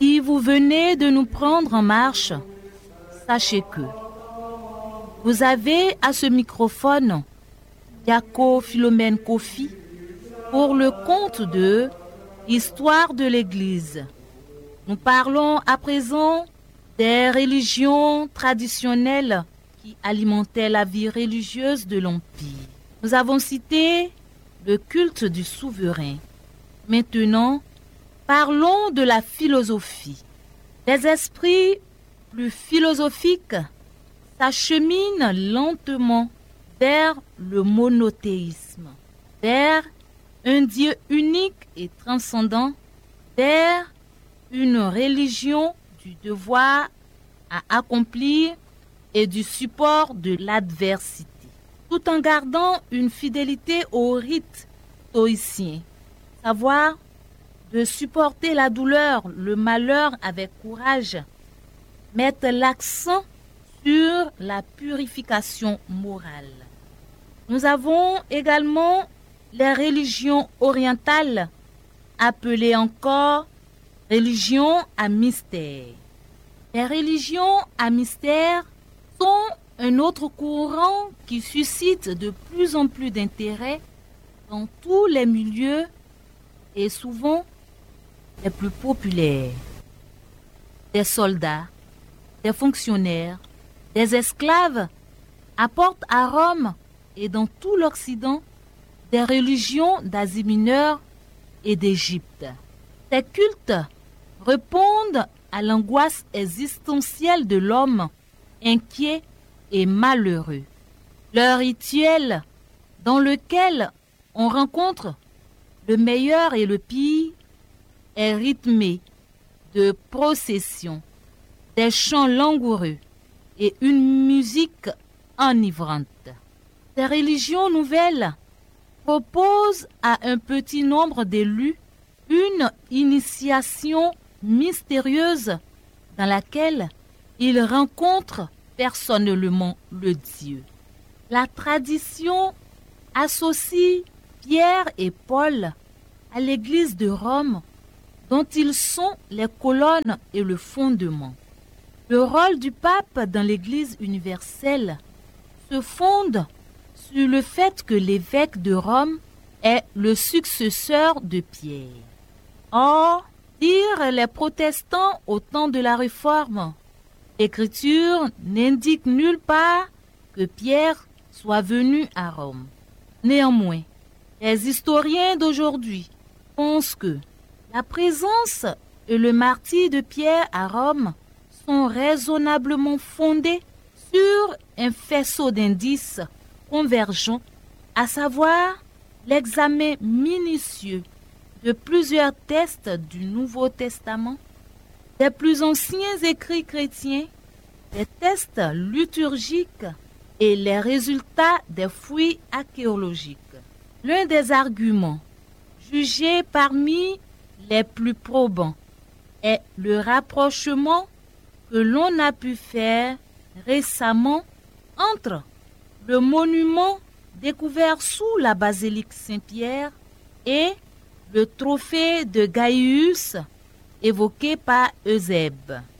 Si vous venez de nous prendre en marche, sachez que vous avez à ce microphone Yako Philomène Kofi pour le compte de Histoire de l'Église. Nous parlons à présent des religions traditionnelles qui alimentaient la vie religieuse de l'Empire. Nous avons cité le culte du souverain. Maintenant, parlons de la philosophie. Les esprits plus philosophiques s'acheminent lentement vers le monothéisme, vers un Dieu unique et transcendant, vers une religion du devoir à accomplir et du support de l'adversité, tout en gardant une fidélité au rite stoïcien, savoir de supporter la douleur, le malheur avec courage, mettre l'accent sur la purification morale. Nous avons également les religions orientales, appelées encore religions à mystère. Les religions à mystère sont un autre courant qui suscite de plus en plus d'intérêt dans tous les milieux et souvent les plus populaires. Des soldats, des fonctionnaires, des esclaves apportent à Rome et dans tout l'Occident des religions d'Asie mineure et d'Égypte. Ces cultes répondent à l'angoisse existentielle de l'homme inquiet et malheureux. Leur rituel, dans lequel on rencontre le meilleur et le pire, est rythmé de processions, des chants langoureux et une musique enivrante. Ces religions nouvelles proposent à un petit nombre d'élus une initiation mystérieuse dans laquelle ils rencontrent personnellement le Dieu. La tradition associe Pierre et Paul à l'Église de Rome, dont ils sont les colonnes et le fondement. Le rôle du pape dans l'Église universelle se fonde sur le fait que l'évêque de Rome est le successeur de Pierre. Or, dirent les protestants au temps de la Réforme, l'Écriture n'indique nulle part que Pierre soit venu à Rome. Néanmoins, les historiens d'aujourd'hui pensent que la présence et le martyre de Pierre à Rome sont raisonnablement fondés sur un faisceau d'indices convergents, à savoir l'examen minutieux de plusieurs textes du Nouveau Testament, des plus anciens écrits chrétiens, des textes liturgiques et les résultats des fouilles archéologiques. L'un des arguments jugés parmi les plus probants est le rapprochement que l'on a pu faire récemment entre le monument découvert sous la basilique Saint-Pierre et le trophée de Gaius évoqué par Eusèbe.